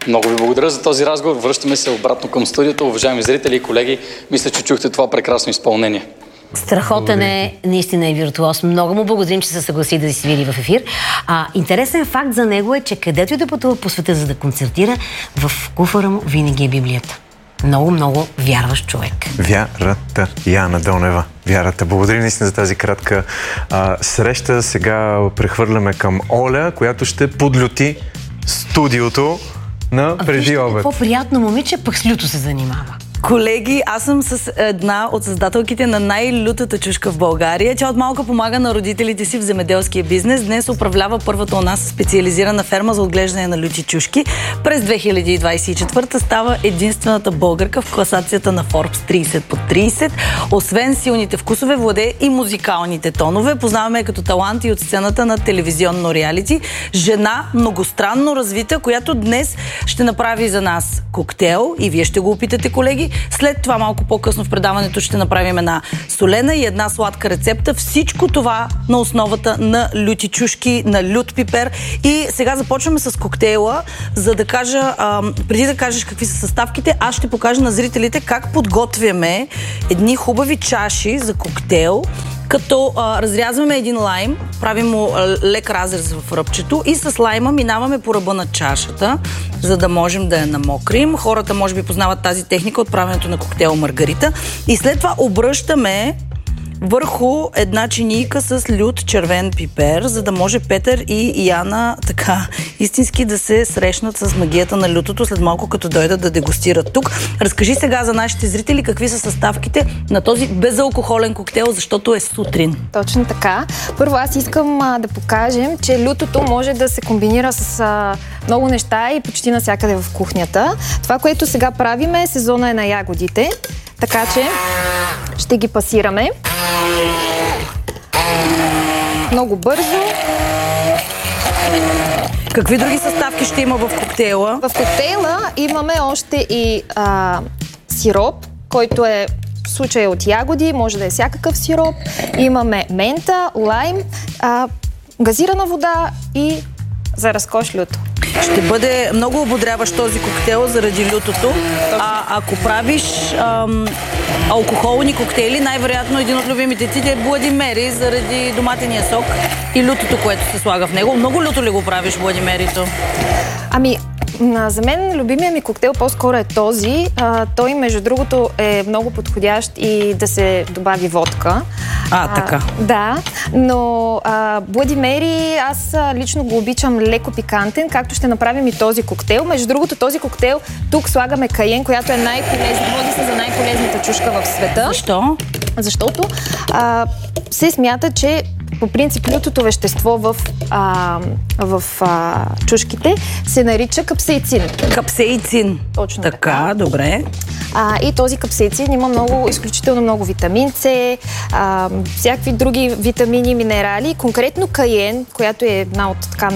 Много ви благодаря за този разговор. Връщаме се обратно към студиото. Уважаеми зрители и колеги, мисля, че чухте това прекрасно изпълнение. Страхотен е, наистина е виртуоз. Много му благодарим, че се съгласи да си свири в ефир. Интересен факт за него е, че където и да пътува по света, за да концертира, в куфара му винаги е Библията. Много, много вярващ човек. Вярата, Яна Донева. Вярата. Благодарим наистина за тази кратка среща. Сега прехвърляме към Оля, която ще подлюти студиото на преди обед. Какво приятно момиче, пък с люто се занимава. Колеги, аз съм с една от създателките на най-лютата чушка в България. Тя от малка помага на родителите си в земеделския бизнес. Днес управлява първата у нас специализирана ферма за отглеждане на люти чушки. През 2024 става единствената българка в класацията на Forbes 30 под 30. Освен силните вкусове, владее и музикалните тонове. Познаваме като талант и от сцената на телевизионно реалити. Жена, многостранно развита, която днес ще направи за нас коктейл. И вие ще го опитате, колеги. След това, малко по-късно в предаването, ще направим една солена и една сладка рецепта. Всичко това на основата на люти чушки, на лют пипер. И сега започваме с коктейла, за да кажа, преди да кажеш какви са съставките, аз ще покажа на зрителите как подготвяме едни хубави чаши за коктейл, като разрязваме един лайм, правим му лек разрез в ръбчето и с лайма минаваме по ръба на чашата, за да можем да я намокрим. Хората може би познават тази техника от правенето на коктейл Маргарита. И след това обръщаме върху една чинийка с лют червен пипер, за да може Петър и Яна така истински да се срещнат с магията на лютото след малко, като дойдат да дегустират тук. Разкажи сега за нашите зрители какви са съставките на този безалкохолен коктейл, защото е сутрин. Точно така. Първо аз искам да покажем, че лютото може да се комбинира с много неща и почти навсякъде в кухнята. Това, което сега правим е сезона е на ягодите, така че ще ги пасираме много бързо. Какви други съставки ще има в коктейла? В коктейла имаме още и сироп, който е в случая от ягоди, може да е всякакъв сироп. Имаме мента, лайм, газирана вода и за разкош люто. Ще бъде много ободряващ този коктейл заради лютото. Ако правиш алкохолни коктейли, най-вероятно един от любимите ти е Bloody Mary заради доматения сок и лютото, което се слага в него. Много люто ли го правиш, Bloody Mary-то? Ами, за мен любимия ми коктейл по-скоро е този. Той, между другото, е много подходящ и да се добави водка. Така. Да, но Bloody Mary аз лично го обичам леко пикантен, както ще направим и този коктейл. Между другото, този коктейл, тук слагаме каен, която е най-полезна, води се за най-полезната чушка в света. Защо? Защото се смята, че по принцип лютото вещество в чушките се нарича капсаицин. Капсаицин. Точно така. Добре. И този капсаицин има изключително много витамин С, всякакви други витамини, минерали. Конкретно каен, която е една от така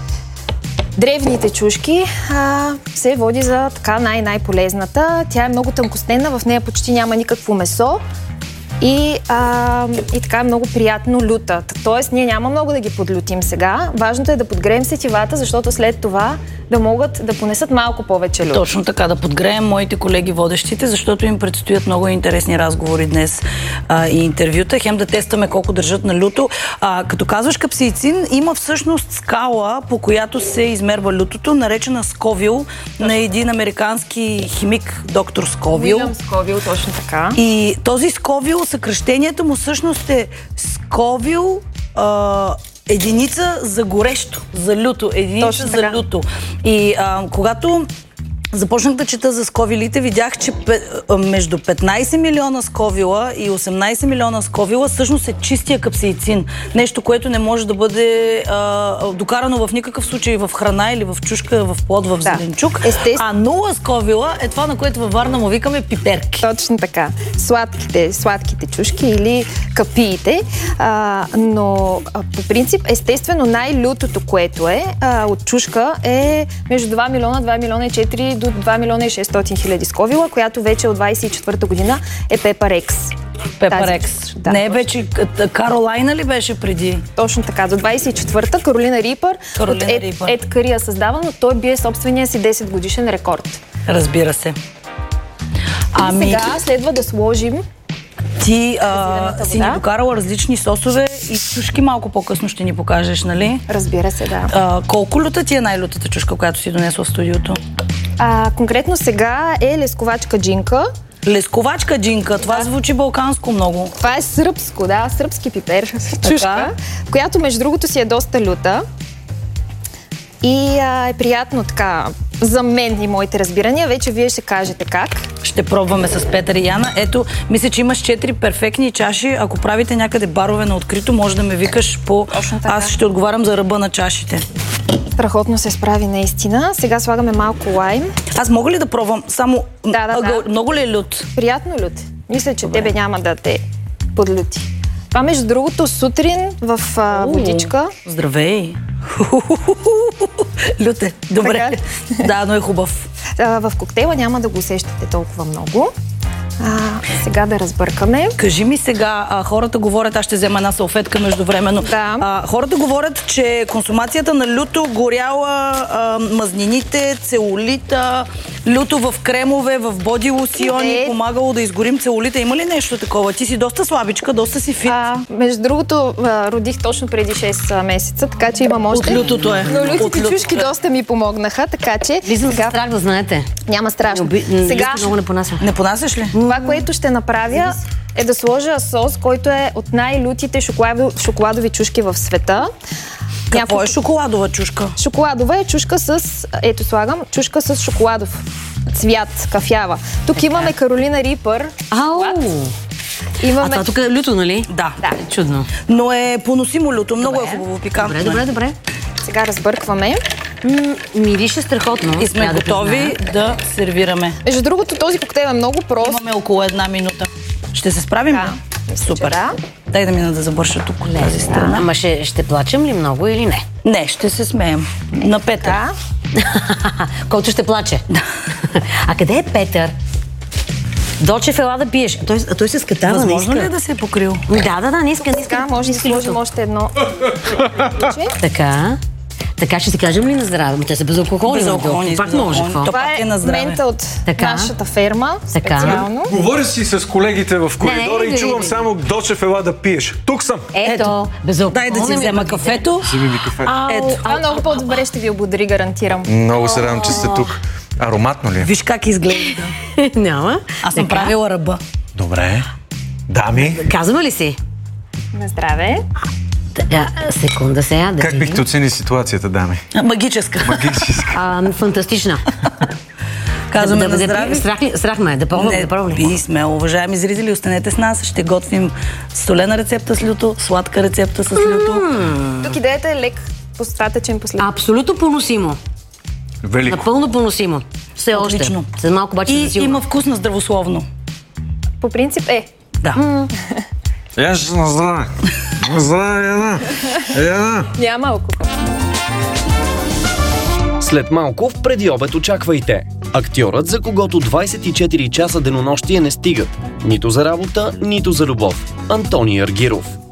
древните чушки, се води за така най-полезната. Тя е много тънкостенна, в нея почти няма никакво месо. И така е много приятно люта. Тоест, ние няма много да ги подлютим сега. Важното е да подгреем сетивата, защото след това да могат да понесат малко повече лют. Точно така, да подгреем моите колеги водещите, защото им предстоят много интересни разговори днес и интервюта. Хем да тестваме колко държат на люто. Като казваш капсаицин, има всъщност скала, по която се измерва лютото, наречена Сковил, на един американски химик, доктор Сковил. Уилям Сковил, точно така. И този Сковил, съкръщението му всъщност е Сковил единица за горещо, за люто, единица за люто. И когато започнах да чета за сковилите, видях, че между 15 милиона сковила и 18 милиона сковила всъщност е чистия капсаицин. Нещо, което не може да бъде докарано в никакъв случай в храна или в чушка, в плод, в зеленчук. А 0 сковила е това, на което във Варна му викаме пиперки. Точно така. Сладките чушки или капиите. Но по принцип, естествено, най-лютото, което е от чушка е между 2 милиона и 4 до 2 милиона и 600 хиляди сковила, която вече от 24-та година е Пепар Екс. Пепарекс. Да, Не е вече Каролайна ли беше преди? Точно така. До 24-та Каролина Рипър Каролина от Рипър. Ед Къри я създава, но той бие собствения си 10 годишен рекорд. Разбира се. Сега следва да сложим Ти си ни вода. докарала различни сосове и чушки малко по-късно ще ни покажеш, нали? Разбира се, да. Колко люта ти е най-лютата чушка, която си донесла в студиото? Конкретно сега е лесковачка джинка. Лесковачка джинка, това звучи балканско много. Това е сръбско, да, сръбски пипер, чушка, която между другото си е доста люта и е приятно така за мен и моите разбирания. Вече вие ще кажете как. Ще пробваме с Петър и Яна. Ето, мисля, че имаш 4 перфектни чаши. Ако правите някъде барове на открито, може да ме викаш по... Аз ще отговарям за ръба на чашите. Страхотно се справи наистина. Сега слагаме малко лайм. Аз мога ли да пробвам само Да. Много ли е лют? Приятно лют. Мисля, че тебе няма да те подлюти. Това между другото сутрин в водичка. Здравей! Люте, добре. Да, но е хубав. В коктейла няма да го усещате толкова много. Сега да разбъркаме. Кажи ми сега, хората говорят, аз ще взема една салфетка междувременно. Да. Хората говорят, че консумацията на люто горяла мазнините, целулита, люто в кремове, в боди лосиони, помагало да изгорим целулита. Има ли нещо такова? Ти си доста слабичка, доста си фит. Между другото, родих точно преди 6 месеца, така че имам още. От лютото е. Но лютите чушки доста ми помогнаха, така че... Влизам сега... страх да знаете. Няма страшно. Сега много не понасям. Не понасяш ли? Това, което ще направя, е да сложа сос, който е от най-лютите шоколадови чушки в света. Какво е шоколадова чушка? Шоколадова е чушка с... Ето слагам, чушка с шоколадов цвят, кафява. Тук имаме Каролина Рипър. Имаме... това тук е люто, нали? Да. Чудно. Но е поносимо люто, много е хубаво, пикантно. Добре. Сега разбъркваме. Мирише страхотно. И сме готови да сервираме. Между другото, този коктейл е много прост. Имаме около 1 минута. Ще се справим ли? Супер. Дай да мина да забърша тук от тази страна. Ама ще плачем ли много или не? Не, ще се смеем. На Петър. Който ще плаче. А къде е Петър? Дочев, ела да пиеш. Той се скатава. Възможно ли е да се е покрил? Да, не иска. Сега може да сложим още едно. Така ще си кажем ли на здраве? Те са безалкохолни. Безалкохолни. Пак може. Това е мента от нашата ферма. Специално. Говоря си с колегите в коридора и чувам само Дочев, ела да пиеш. Тук съм. Ето, безалкохолни. Дай да си взема кафето. Вземи ми кафето. Това много по-добре ще ви ободри, гарантирам. Много се радвам, че сте тук. Ароматно ли е? Виж как изглежда. Няма. Аз съм правила ръба. Добре. Дами. Казваме ли си? На здраве. Секунда сега. Как бихте оцени ситуацията, дами? Магическа. Фантастична. Казваме на здраве. Страх ме, да пробвам. Би смело, уважаеми зрители, останете с нас. Ще готвим солена рецепта с люто, сладка рецепта с люто. Тук идеята е лек, остатъчен последен. Абсолютно поносимо. Велико. Напълно поносимо. Все още. След малко обаче и има вкус на здравословно. По принцип е. Да. Яш на здраве. На здраве, Яна. Няма алкохол. След малко в преди обед очаквайте. Актьорът, за когото 24 часа денонощие не стигат. Нито за работа, нито за любов. Антоний Аргиров.